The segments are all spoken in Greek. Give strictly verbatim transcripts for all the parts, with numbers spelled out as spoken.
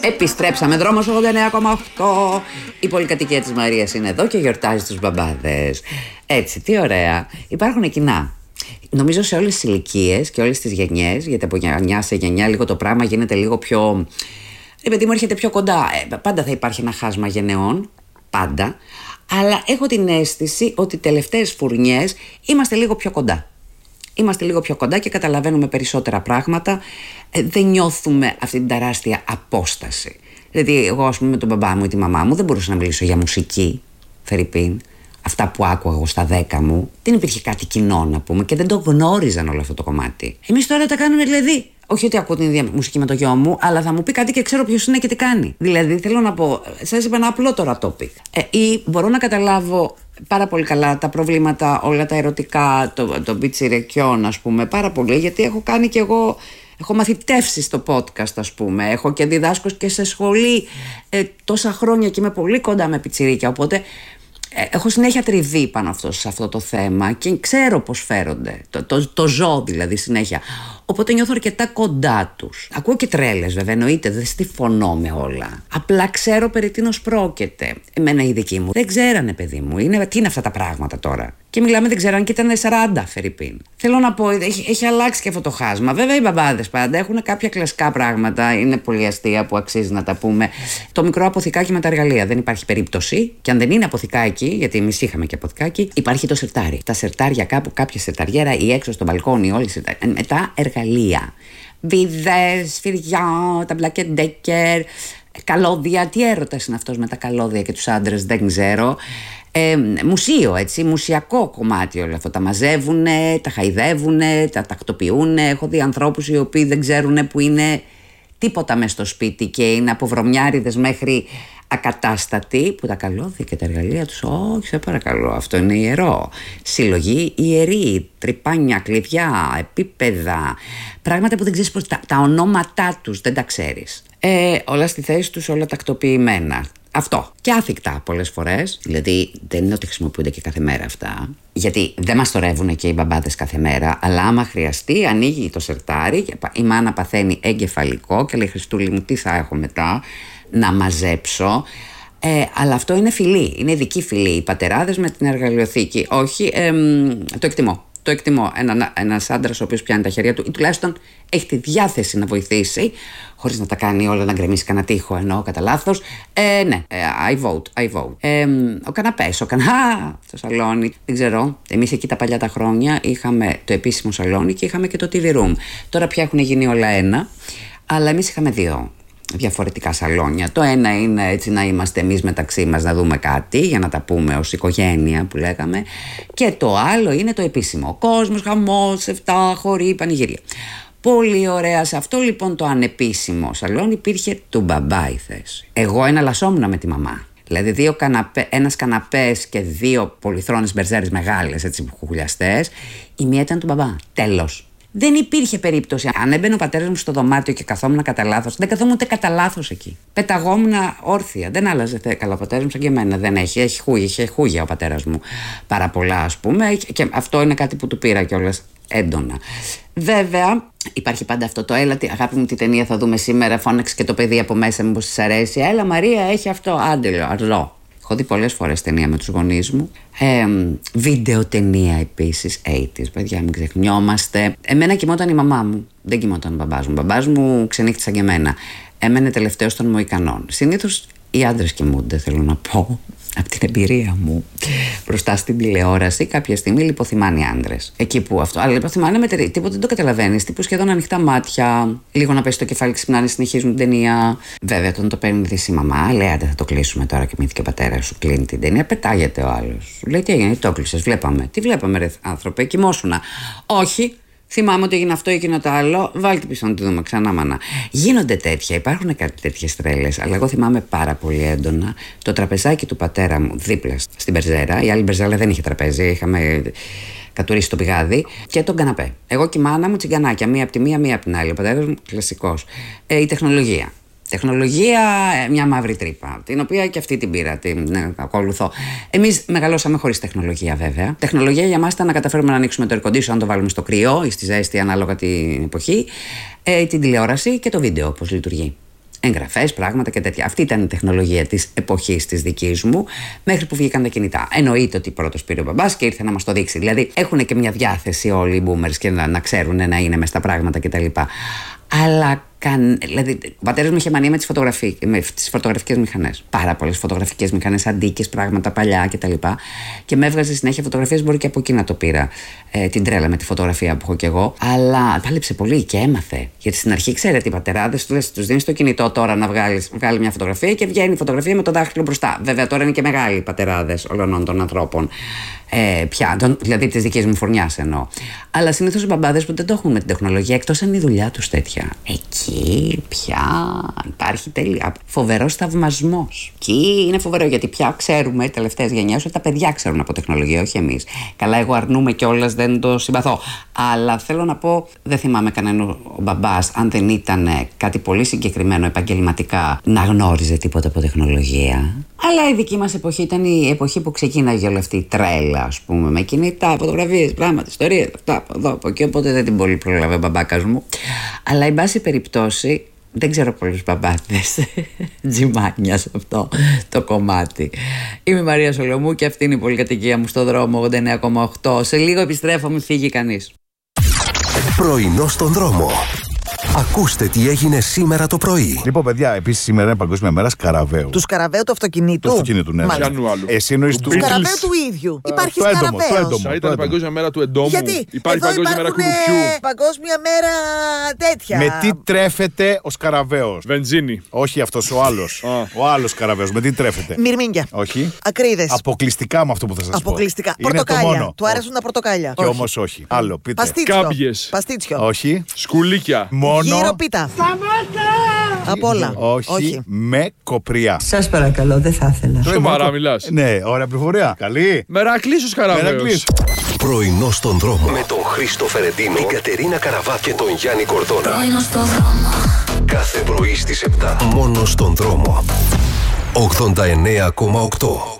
Επιστρέψαμε, δρόμος ογδόντα εννέα κόμμα οκτώ. Η πολυκατοικία της Μαρίας είναι εδώ και γιορτάζει τους μπαμπάδες. Έτσι, τι ωραία. Υπάρχουν κοινά. Νομίζω σε όλες τις ηλικίες και όλες τις γενιές, γιατί από γενιά σε γενιά λίγο το πράγμα γίνεται λίγο πιο. Ρε παιδί μου, έρχεται πιο κοντά. Ε, πάντα θα υπάρχει ένα χάσμα γενεών. Πάντα. Αλλά έχω την αίσθηση ότι τελευταίες φουρνιές είμαστε λίγο πιο κοντά. Είμαστε λίγο πιο κοντά και καταλαβαίνουμε περισσότερα πράγματα. Ε, δεν νιώθουμε αυτή την τεράστια απόσταση. Δηλαδή, εγώ, ας πούμε, με τον μπαμπά μου ή τη μαμά μου δεν μπορούσα να μιλήσω για μουσική, φερρυπίν. Αυτά που άκουγα εγώ στα δέκα μου, δεν υπήρχε κάτι κοινό να πούμε και δεν το γνώριζαν όλο αυτό το κομμάτι. Εμείς τώρα τα κάνουμε δηλαδή. Όχι ότι ακούω την ίδια μουσική με το γιο μου, αλλά θα μου πει κάτι και ξέρω ποιος είναι και τι κάνει. Δηλαδή, θέλω να πω, σας είπα ένα απλό τώρα topic. Ε, ή μπορώ να καταλάβω πάρα πολύ καλά τα προβλήματα, όλα τα ερωτικά των το πιτσιρεκιών, ας πούμε, πάρα πολύ, γιατί έχω κάνει κι εγώ. Έχω μαθητεύσει στο podcast, ας πούμε. Έχω και διδάσκω και σε σχολή ε, τόσα χρόνια και είμαι πολύ κοντά με πιτσιρίκια. Οπότε ε, έχω συνέχεια τριβή πάνω αυτό, σε αυτό το θέμα και ξέρω πώς φέρονται. Το, το, το ζω δηλαδή συνέχεια. Οπότε νιώθω αρκετά κοντά τους. Ακούω και τρέλες βέβαια, εννοείται, δεν συμφωνώ με όλα. Απλά ξέρω περί τίνος πρόκειται. Εμένα οι δικοί μου δεν ξέρανε, παιδί μου. Είναι, τι είναι αυτά τα πράγματα τώρα. Και μιλάμε, δεν ξέραν και ήταν σαράντα, φερρυπίν. Θέλω να πω, έχει, έχει αλλάξει και αυτό το χάσμα. Βέβαια, οι μπαμπάδες πάντα έχουν κάποια κλασικά πράγματα. Είναι πολύ αστεία που αξίζει να τα πούμε. Το μικρό αποθηκάκι με τα εργαλεία. Δεν υπάρχει περίπτωση. Και αν δεν είναι αποθηκάκι, γιατί εμείς είχαμε και αποθηκάκι, υπάρχει το σερτάρι. Τα σερτάρια κάπου, κάποια σερταριέρα ή έξω στο μπαλκόνι, όλοι σερτάρια. Μετά εργαλεία. Βίδες, σφυριά, τα μπλακεντέκερ, καλώδια. Τι έρωτας είναι αυτός με τα καλώδια και τους άντρες, δεν ξέρω. Ε, μουσείο, έτσι, μουσιακό κομμάτι όλο αυτό. Τα μαζεύουνε, τα χαϊδεύουνε, τα τακτοποιούνε. Έχω δει ανθρώπους οι οποίοι δεν ξέρουν που είναι τίποτα μες στο σπίτι και είναι από βρωμιάριδες μέχρι ακατάστατοι, που τα καλώδια και τα εργαλεία τους, όχι, σε παρακαλώ, αυτό είναι ιερό. Συλλογή ιερή, τρυπάνια, κλειδιά, επίπεδα, πράγματα που δεν ξέρεις πώς, τα, τα ονόματά τους δεν τα ξέρεις. Ε, όλα στη θέση τους, όλα τακτοποιημένα. Αυτό. Και άθικτα πολλές φορές. Δηλαδή δεν είναι ότι χρησιμοποιούνται και κάθε μέρα αυτά. Γιατί δεν μας τορεύουν και οι μπαμπάδες κάθε μέρα. Αλλά άμα χρειαστεί, ανοίγει το σερτάρι. Η μάνα παθαίνει εγκεφαλικό και λέει, Χριστούλη μου, τι θα έχω μετά να μαζέψω. Ε, αλλά αυτό είναι φιλή. Είναι ειδική φιλή. Οι πατεράδες με την εργαλειοθήκη. Όχι, ε, το εκτιμώ. Το εκτιμώ. Ένα, ένας άντρας ο οποίος πιάνει τα χέρια του ή τουλάχιστον έχει τη διάθεση να βοηθήσει, χωρίς να τα κάνει όλα να γκρεμίσει κανένα τοίχο, εννοώ κατά λάθος. Ε, ναι, I vote, I vote. Ε, ο καναπές, ο καναπές, το σαλόνι, δεν ξέρω. Εμείς εκεί τα παλιά τα χρόνια είχαμε το επίσημο σαλόνι και είχαμε και το τι βι room. Τώρα πια έχουν γίνει όλα ένα, αλλά εμείς είχαμε δύο διαφορετικά σαλόνια. Το ένα είναι έτσι να είμαστε εμείς μεταξύ μας να δούμε κάτι για να τα πούμε ως οικογένεια που λέγαμε, και το άλλο είναι το επίσημο. Ο κόσμος, χαμός, εφτά, χωρί, πανηγυρία. Πολύ ωραία. Σε αυτό λοιπόν το ανεπίσημο σαλόνι υπήρχε του μπαμπά η θέση. Εγώ εναλλασσόμουν με τη μαμά. Δηλαδή δύο καναπέ, ένας καναπές και δύο πολυθρόνες μπερζέρες μεγάλες, έτσι χουχουλιαστές. Η μία ήταν του μπαμπά. Τέλος. Δεν υπήρχε περίπτωση. Αν έμπαινε ο πατέρας μου στο δωμάτιο και καθόμουν κατά λάθος, δεν καθόμουν ούτε κατά λάθος εκεί. Πεταγόμουν όρθια. Δεν άλλαζε. Καλά, ο πατέρας μου σαν και εμένα δεν έχει. Έχει χούγια, έχει χούγια ο πατέρας μου. Πάρα πολλά, ας πούμε. Και αυτό είναι κάτι που του πήρα κιόλας έντονα. Βέβαια, υπάρχει πάντα αυτό το έλα, αγάπη μου, τι ταινία θα δούμε σήμερα. Φώναξε και το παιδί από μέσα, μήπως της αρέσει. Έλα, Μαρία, έχει αυτό. Άντε, λέω, αρλό. Έχω δει πολλές φορές ταινία με τους γονείς μου. Ε, βίντεο ταινία επίσης, ογδόντα, παιδιά, μην ξεχνιόμαστε. Εμένα κοιμόταν η μαμά μου, δεν κοιμόταν ο μπαμπάς μου. Ο μπαμπάς μου ξενύχτησαν και εμένα. Έμενε τελευταίος των Μοϊκανών. Συνήθως οι άντρες κοιμούνται, θέλω να πω, από την εμπειρία μου. Μπροστά στην τηλεόραση, κάποια στιγμή λιποθυμάνε οι άντρες. Εκεί που αυτό. Αλλά λιποθυμάνε με τερί, τίποτα δεν το καταλαβαίνεις. Τύπου σχεδόν ανοιχτά μάτια, λίγο να πέσει το κεφάλι, ξυπνάνε, συνεχίζουν την ταινία. Βέβαια, όταν το παίρνει η μαμά, λέει: άντε, θα το κλείσουμε τώρα. Κοιμήθηκε ο πατέρας σου, κλείνει την ταινία. Πετάγεται ο άλλος. Σου λέει: τι έγινε, το κλείσες, βλέπαμε. Τι βλέπαμε, ρε άνθρωπε, κοιμόσουνα. Όχι. Θυμάμαι ότι έγινε αυτό, έγινε το άλλο. Βάλτε πίσω να τη δούμε ξανά, μάνα. Γίνονται τέτοια, υπάρχουν κάτι τέτοιες τρέλες. Αλλά εγώ θυμάμαι πάρα πολύ έντονα το τραπεζάκι του πατέρα μου δίπλα στην Μπερζέρα. Η άλλη Μπερζέρα δεν είχε τραπέζι, είχαμε κατουρίσει το πηγάδι. Και τον καναπέ. Εγώ και η μάνα μου τσιγκανάκια, μία από τη μία, μία από την άλλη. Ο πατέρας μου κλασικός. Ε, η τεχνολογία. Τεχνολογία, μια μαύρη τρύπα, την οποία και αυτή την πήρα, την ναι, ακολουθώ. Εμείς μεγαλώσαμε χωρίς τεχνολογία, βέβαια. Τεχνολογία για μας ήταν να καταφέρουμε να ανοίξουμε το air condition, να το βάλουμε στο κρύο ή στη ζέστη, ανάλογα την εποχή, ε, την τηλεόραση και το βίντεο, πώς λειτουργεί. εγγραφές, πράγματα και τέτοια. Αυτή ήταν η τεχνολογία της εποχής της δικής μου, μέχρι που βγήκαν τα κινητά. Εννοείται ότι πρώτος πήρε ο μπαμπάς και ήρθε να μας το δείξει. Δηλαδή έχουν και μια διάθεση όλοι οι boomers και να, να ξέρουν να είναι μες στα πράγματα κτλ. Αλλά καν, δηλαδή, ο πατέρας μου είχε μανία με τις, φωτογραφι... με τις φωτογραφικές μηχανές. Πάρα πολλές φωτογραφικές μηχανές, αντίκες, πράγματα παλιά κτλ. Και, και με έβγαζε συνέχεια φωτογραφίες, μπορεί και από εκεί να το πήρα. Ε, την τρέλα με τη φωτογραφία που έχω κι εγώ. Αλλά πάλεψε πολύ και έμαθε. Γιατί στην αρχή, ξέρετε, οι πατεράδες τους δίνεις το κινητό τώρα να βγάλεις, βγάλει μια φωτογραφία και βγαίνει η φωτογραφία με το δάχτυλο μπροστά. Βέβαια, τώρα είναι και μεγάλοι οι πατεράδες όλων των ανθρώπων. Ε, πια, τον, δηλαδή τη δική μου φουρνιά εννοώ. Αλλά συνήθως οι μπαμπάδες που δεν το έχουν με την τεχνολογία, εκτός αν είναι η δουλειά τους τέτοια. Εκεί πια υπάρχει τελεία. Φοβερός θαυμασμός. Εκεί είναι φοβερό γιατί πια ξέρουμε, οι τελευταίες γενιές, ότι τα παιδιά ξέρουν από τεχνολογία, όχι εμείς. Καλά, εγώ αρνούμαι κιόλας, δεν το συμπαθώ. Αλλά θέλω να πω, δεν θυμάμαι κανέναν ο μπαμπάς, αν δεν ήταν κάτι πολύ συγκεκριμένο επαγγελματικά, να γνώριζε τίποτα από τεχνολογία. Αλλά η δική μας εποχή ήταν η εποχή που ξεκίναγε όλη αυτή η τρέλα, ας πούμε, με κινητά, φωτογραφίες, πράγματα, ιστορίες, αυτά από εδώ, από εκεί. Οπότε δεν την πολύ προλαβαίνει ο μπαμπάκας μου. Αλλά, εν πάση περιπτώσει, δεν ξέρω πολλούς μπαμπάδες τζιμάνια σε αυτό το κομμάτι. Είμαι η Μαρία Σολομού και αυτή είναι η πολυκατοικία μου στο δρόμο ογδόντα εννέα κόμμα οκτώ. Σε λίγο επιστρέφω, μην φύγει κανείς. Πρωινό στον δρόμο. Ακούστε τι έγινε σήμερα το πρωί. Λοιπόν, παιδιά, επίσης σήμερα είναι Παγκόσμια Μέρα Σκαραβαίου. Του Σκαραβαίου του αυτοκινήτου. Του αυτοκινήτου, ναι. Εσύ εννοείς του Σκαραβαίου του ίδιου. Υπάρχει το έντομο, το Σκαραβαίος. έντομο. Θα ήταν η Παγκόσμια Μέρα του εντόμου. Γιατί υπάρχει εδώ Παγκόσμια Μέρα κουνουπιού. Παγκόσμια Μέρα τέτοια. Με τι τρέφεται ο Σκαραβαίος? Βενζίνη. Όχι αυτός ο άλλος. Ο άλλος Σκαραβαίος. Με τι τρέφεται? Μυρμήγκια. Όχι. Ακρίδες. Αποκλειστικά με αυτό που θα σας πω. Αποκλειστικά. Είναι το Πορτοκάλια. μόνο. Του άρεσουν τα πορτοκάλια. Και όμως όχι. Άλλο, πείτε. Κάμπιες. Παστίτσιο. Όχι. Σκουλίκια. Μόνο. Γύρω πίτα. Απ' όλα. Όχι. Όχι. Με κοπριά. Σας παρακαλώ, δεν θα ήθελα. Σοβαρά μιλάς? Ναι, ωραία πληροφορία. Καλή. Μερακλής ο Σκαραβαίος. Μερακλής. Πρωινό στον δρόμο. Με τον Χρήστο Φερεντίνο, την Κατερίνα Καραβά και τον Γιάννη Κορδόνα. Πρωινό στον δρόμο. Κάθε πρωί στις επτά. Μόνο στον δρόμο. ογδόντα εννέα κόμμα οκτώ.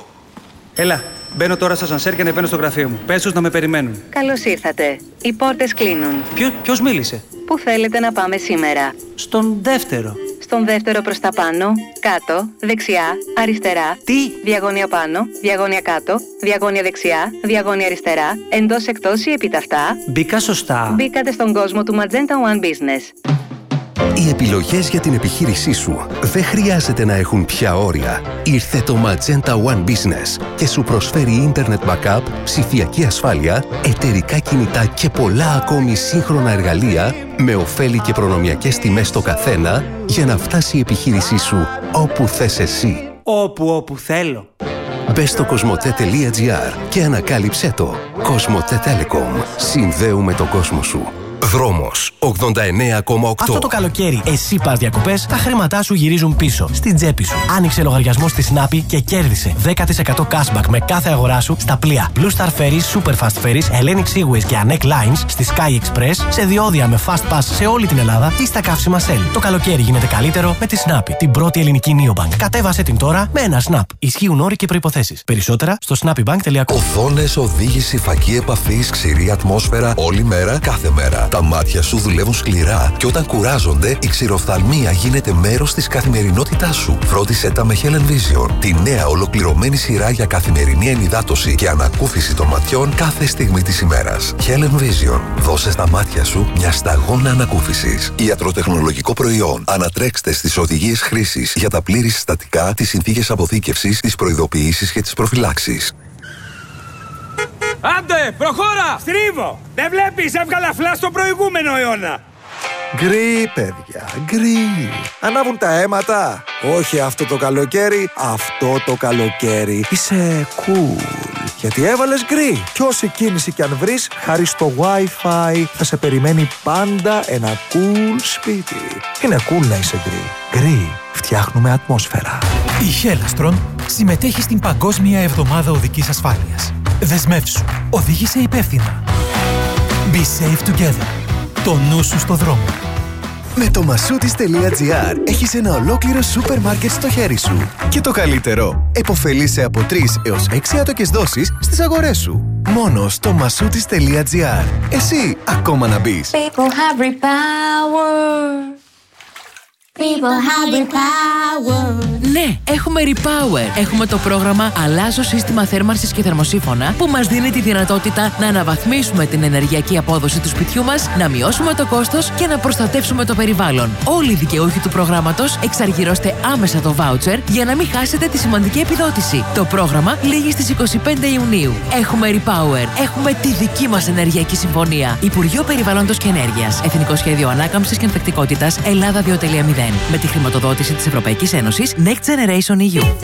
Έλα, μπαίνω τώρα στο σανσέρ και ανεβαίνω στο γραφείο μου. Πες τους να με περιμένουν. Καλώς ήρθατε. Οι πόρτες κλείνουν. Ποιο, ποιος μίλησε? Πού θέλετε να πάμε σήμερα? Στον δεύτερο. Στον δεύτερο προς τα πάνω, κάτω, δεξιά, αριστερά. Τι? Διαγώνια πάνω, διαγώνια κάτω, διαγώνια δεξιά, διαγώνια αριστερά, εντός εκτός ή επιταυτά. Μπήκα σωστά. Μπήκατε στον κόσμο του Magenta One Business. Οι επιλογές για την επιχείρησή σου δεν χρειάζεται να έχουν πια όρια. Ήρθε το Magenta One Business και σου προσφέρει Internet Backup, ψηφιακή ασφάλεια, εταιρικά κινητά και πολλά ακόμη σύγχρονα εργαλεία με ωφέλη και προνομιακές τιμές στο καθένα για να φτάσει η επιχείρησή σου όπου θες εσύ. Όπου όπου θέλω. Μπες στο κοσμοτέ τελεία τζι άρ και ανακάλυψέ το. Κοσμοτέ Telecom. Συνδέουμε τον κόσμο σου. Δρόμος ογδόντα εννέα κόμμα οκτώ. Αυτό το καλοκαίρι, εσύ πας διακοπές, τα χρήματά σου γυρίζουν πίσω, στην τσέπη σου. Άνοιξε λογαριασμό στη Snappi και κέρδισε δέκα τοις εκατό cashback με κάθε αγορά σου στα πλοία Blue Star Ferries, Super Fast Ferries, Hellenic Seaways και Anek Lines, στη Sky Express, σε διόδια με Fast Pass σε όλη την Ελλάδα ή στα καύσιμα Shell. Το καλοκαίρι γίνεται καλύτερο με τη Snappi, την πρώτη ελληνική neobank. Κατέβασε την τώρα με ένα Snap. Ισχύουν όροι και προϋποθέσεις. Περισσότερα στο snappybank τελεία com. Οθόνες, οδήγηση, φακή επαφής, ξηρή ατμόσφαιρα, όλη μέρα, κάθε μέρα. Τα μάτια σου δουλεύουν σκληρά και όταν κουράζονται, η ξηροφθαλμία γίνεται μέρος της καθημερινότητάς σου. Φρόντισέ τα με Helen Vision, τη νέα ολοκληρωμένη σειρά για καθημερινή ενυδάτωση και ανακούφιση των ματιών κάθε στιγμή της ημέρας. Helen Vision, δώσε στα μάτια σου μια σταγόνα ανακούφισης. Ιατροτεχνολογικό προϊόν. Ανατρέξτε στις οδηγίες χρήσης για τα πλήρη συστατικά, τις συνθήκες αποθήκευσης, τις προειδοποιήσεις και τις προφυλάξεις. Άντε, προχώρα! Στρίβω! Δεν βλέπεις, έβγαλα φλα στο προηγούμενο αιώνα! Γκρι, παιδιά, γκρι. Ανάβουν τα αίματα. Όχι αυτό το καλοκαίρι, αυτό το καλοκαίρι. Είσαι cool. Γιατί έβαλες γκρι. Κι όση κίνηση κι αν βρεις, χάρη στο Wi-Fi θα σε περιμένει πάντα ένα cool σπίτι. Είναι cool να είσαι γκρι. Γκρι. Φτιάχνουμε ατμόσφαιρα. Η Hellastron συμμετέχει στην Παγκόσμια Εβδομάδα Οδικής Ασφάλειας. Δεσμεύσου. Οδήγησε υπεύθυνα. Be safe together. Το νου σου στο δρόμο. Με το μασούτις τελεία τζι άρ έχεις ένα ολόκληρο σούπερ μάρκετ στο χέρι σου. Και το καλύτερο, επωφελείσαι από τρεις έως έξι άτοκες δόσεις στις αγορές σου. Μόνο στο μασούτις τελεία τζι άρ. Εσύ ακόμα να μπεις. People have repower. people have repower. Ναι, έχουμε Repower. Έχουμε το πρόγραμμα Αλλάζω σύστημα θέρμανσης και θερμοσύφωνα που μας δίνει τη δυνατότητα να αναβαθμίσουμε την ενεργειακή απόδοση του σπιτιού μας, να μειώσουμε το κόστος και να προστατεύσουμε το περιβάλλον. Όλοι οι δικαιούχοι του προγράμματος εξαργυρώστε άμεσα το voucher για να μην χάσετε τη σημαντική επιδότηση. Το πρόγραμμα λήγει στις είκοσι πέντε Ιουνίου. Έχουμε Repower. Έχουμε τη δική μας ενεργειακή συμφωνία. Υπουργείο Περιβάλλοντος και Ενέργειας. Εθνικό Σχέδιο Ανάκαμψης και Ανθεκτικότητας Ελλάδα δύο κόμμα μηδέν. Με τη χρηματοδότηση της Ευρωπαϊκής Ένωσης Next Generation ι γιου.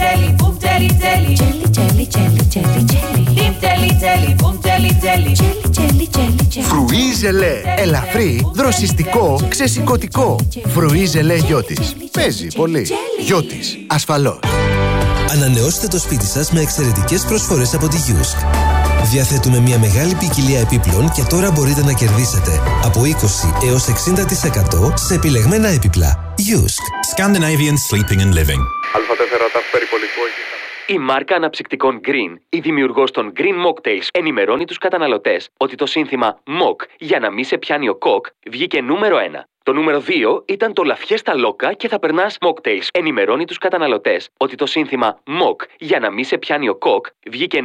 Φρουί ζελέ. Ελαφρύ, δροσιστικό, ξεσηκωτικό. Φρουί ζελέ Γιώτης. Παίζει πολύ. Γιώτης. Ασφαλώς. Ανανεώστε το σπίτι σας με εξαιρετικές προσφορές από τη Γιούσκ. Διαθέτουμε μια μεγάλη ποικιλία επίπλων και τώρα μπορείτε να κερδίσετε από είκοσι έως εξήντα τοις εκατό σε επιλεγμένα έπιπλα. Γιούσκ. Scandinavian Sleeping and Living. Α τέσσερα ταφ περιπολικό. Η μάρκα αναψυκτικών Green, η δημιουργός των Green Mocktails, ενημερώνει τους καταναλωτές ότι το σύνθημα Mock για να μην σε πιάνει ο κοκ βγήκε νούμερο ένα. Το νούμερο δύο ήταν το La Fiesta Loca και θα περνάς Mocktails. Ενημερώνει τους καταναλωτές ότι το σύνθημα Mock για να μην σε πιάνει ο κοκ βγήκε